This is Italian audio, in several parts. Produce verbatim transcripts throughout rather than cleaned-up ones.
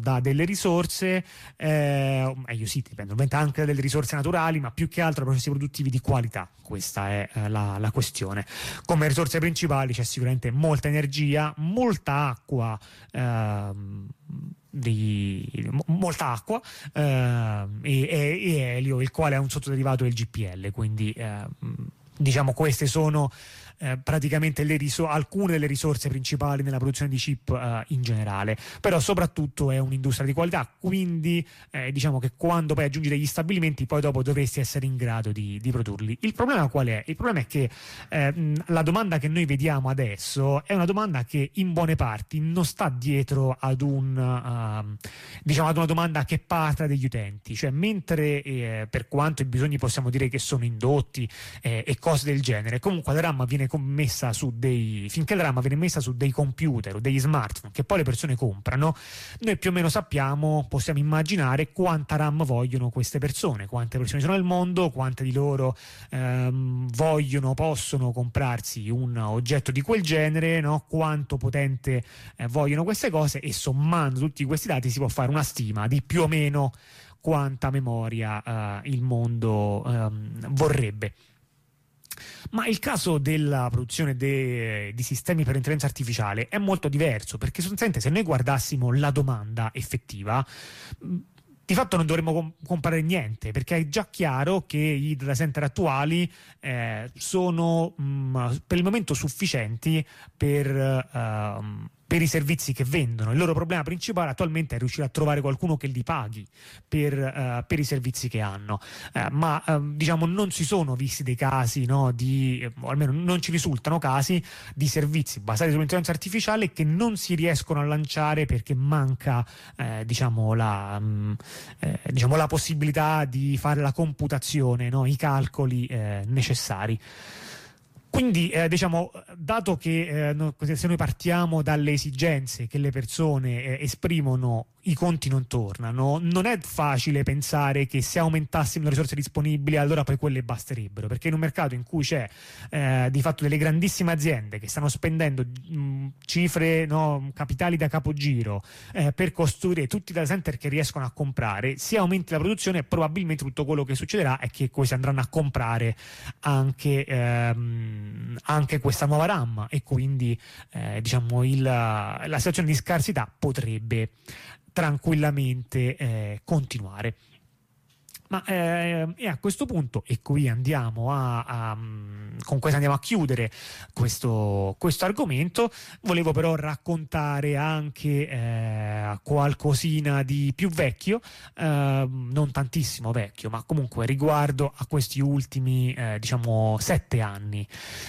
da delle risorse, eh, meglio sì, dipende ovviamente anche da delle risorse naturali, ma più che altro da processi produttivi di qualità. Questa è eh, la, la questione. Come risorse principali c'è sicuramente molta energia, molta acqua, ehm, di molta acqua eh, e, e, e elio, il quale è un sottoderivato del G P L, quindi eh, diciamo queste sono eh, praticamente le riso- alcune delle risorse principali nella produzione di chip eh, in generale, però soprattutto è un'industria di qualità, quindi eh, diciamo che quando poi aggiungi degli stabilimenti poi dopo dovresti essere in grado di, di produrli. Il problema qual è? Il problema è che eh, la domanda che noi vediamo adesso è una domanda che in buone parti non sta dietro ad un uh, diciamo ad una domanda che parte dagli utenti, cioè mentre eh, per quanto i bisogni possiamo dire che sono indotti eh, e cose del genere, comunque la RAM viene commessa su dei finché la RAM viene messa su dei computer o degli smartphone che poi le persone comprano, noi più o meno sappiamo, possiamo immaginare quanta RAM vogliono queste persone, quante persone sono nel mondo, quante di loro ehm, vogliono, possono comprarsi un oggetto di quel genere, no? Quanto potente eh, vogliono queste cose, e sommando tutti questi dati si può fare una stima di più o meno quanta memoria eh, il mondo ehm, vorrebbe. Ma il caso della produzione de, di sistemi per intelligenza artificiale è molto diverso, perché sostanzialmente se noi guardassimo la domanda effettiva, di fatto non dovremmo com- comprare niente, perché è già chiaro che i data center attuali eh, sono mh, per il momento sufficienti per... Uh, per i servizi che vendono. Il loro problema principale attualmente è riuscire a trovare qualcuno che li paghi per, uh, per i servizi che hanno, uh, ma uh, diciamo non si sono visti dei casi, no, di, o almeno non ci risultano casi di servizi basati sull'intelligenza artificiale che non si riescono a lanciare perché manca eh, diciamo, la, mh, eh, diciamo la possibilità di fare la computazione, no, i calcoli eh, necessari. Quindi eh, diciamo, dato che eh, no, se noi partiamo dalle esigenze che le persone eh, esprimono, i conti non tornano, non è facile pensare che se aumentassimo le risorse disponibili allora poi quelle basterebbero, perché in un mercato in cui c'è eh, di fatto delle grandissime aziende che stanno spendendo mh, cifre, no, capitali da capogiro eh, per costruire tutti i data center che riescono a comprare, se aumenti la produzione probabilmente tutto quello che succederà è che questi andranno a comprare anche ehm, anche questa nuova RAM, e quindi eh, diciamo il, la situazione di scarsità potrebbe tranquillamente eh, continuare. Ma eh, e a questo punto, e qui andiamo a, a con questo andiamo a chiudere questo, questo argomento, volevo però raccontare anche eh, qualcosina di più vecchio, eh, non tantissimo vecchio, ma comunque riguardo a questi ultimi eh, diciamo sette anni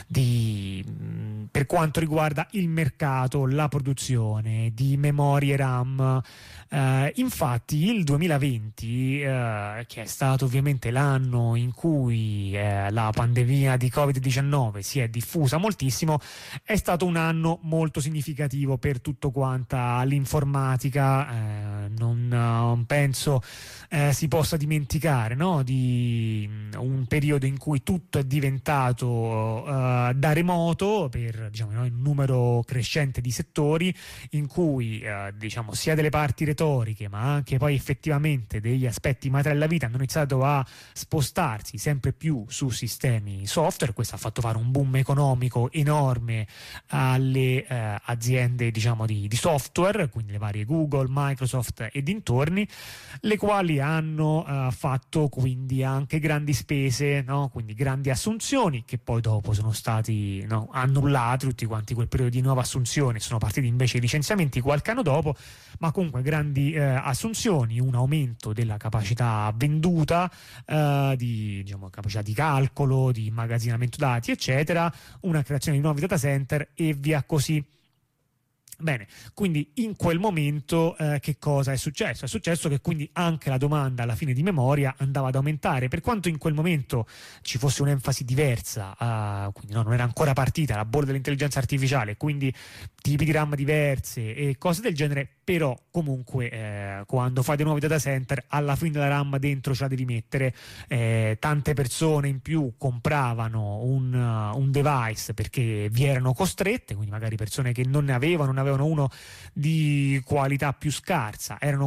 di, per quanto riguarda il mercato, la produzione di memorie RAM. Uh, infatti il duemilaventi, uh, che è stato ovviamente l'anno in cui uh, la pandemia di covid diciannove si è diffusa moltissimo, è stato un anno molto significativo per tutto quanta l'informatica. Uh, non uh, penso uh, si possa dimenticare, no? Di un periodo in cui tutto è diventato uh, da remoto per, diciamo, no, un numero crescente di settori, in cui uh, diciamo sia delle parti retoriche ma anche poi effettivamente degli aspetti materiali della vita hanno iniziato a spostarsi sempre più su sistemi software. Questo ha fatto fare un boom economico enorme alle eh, aziende, diciamo, di, di software, quindi le varie Google, Microsoft e dintorni, le quali hanno eh, fatto quindi anche grandi spese, no? Quindi grandi assunzioni che poi dopo sono stati, no, annullati tutti quanti quel periodo di nuova assunzione, sono partiti invece i licenziamenti qualche anno dopo, ma comunque grandi eh, assunzioni, un aumento della capacità venduta, eh, di, diciamo, capacità di calcolo, di immagazzinamento dati, eccetera, una creazione di nuovi data center e via così. Bene, quindi in quel momento eh, che cosa è successo? È successo che quindi anche la domanda alla fine di memoria andava ad aumentare, per quanto in quel momento ci fosse un'enfasi diversa, uh, quindi no, non era ancora partita la bolla dell'intelligenza artificiale, quindi tipi di RAM diverse e cose del genere, però comunque eh, quando fai dei nuovi data center alla fine della RAM dentro ce la devi mettere. Eh, tante persone in più compravano un, uh, un device perché vi erano costrette, quindi magari persone che non ne avevano, non avevano uno di qualità più scarsa, erano